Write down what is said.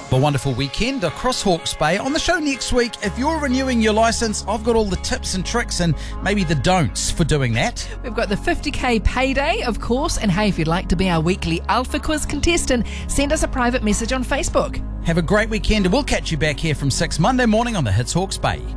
A wonderful weekend across Hawke's Bay. On the show next week, if you're renewing your licence, I've got all the tips and tricks and maybe the don'ts for doing that. We've got the 50k payday, of course, and hey, if you'd like to be our weekly Alpha Quiz contestant, send us a private message on Facebook. Have a great weekend and we'll catch you back here from 6 Monday morning on the Hits Hawke's Bay.